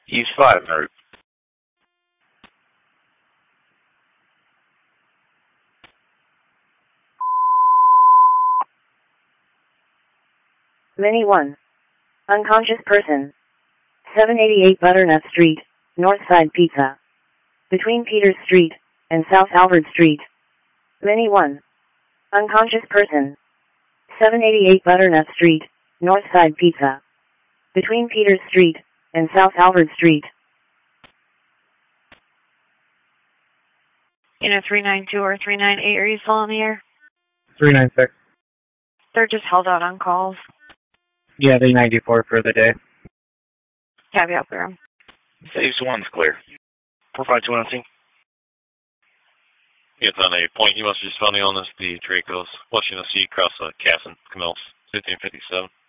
East 5 en route. Mini 1. Unconscious person. 788 Butternut Street, Northside Pizza. Between Peters Street and South Albert Street. Mini 1. Unconscious person. 788 Butternut Street, Northside Pizza. Between Peters Street and South Albert Street. 392 or 398, are you still on the air? 396. They're just held out on calls. Yeah, the 94 for the day. Copy out there. Saves 1's clear. 452 It's on a point. You must be responding on this, the Dracos. Washington C across Cass and Camille, 1557.